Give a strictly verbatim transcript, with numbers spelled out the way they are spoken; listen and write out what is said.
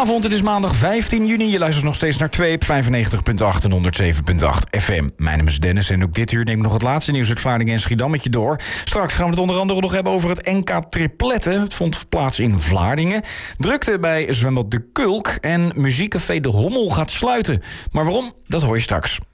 Goedenavond, het is maandag vijftien juni. Je luistert nog steeds naar Tweep, vijfennegentig komma acht en honderdzeven komma acht F M. Mijn naam is Dennis en ook dit uur neem ik nog het laatste nieuws uit Vlaardingen en Schiedam met je door. Straks gaan we het onder andere nog hebben over het N K tripletten. Het vond plaats in Vlaardingen. Drukte bij zwembad De Kulk en muziekcafé De Hommel gaat sluiten. Maar waarom? Dat hoor je straks.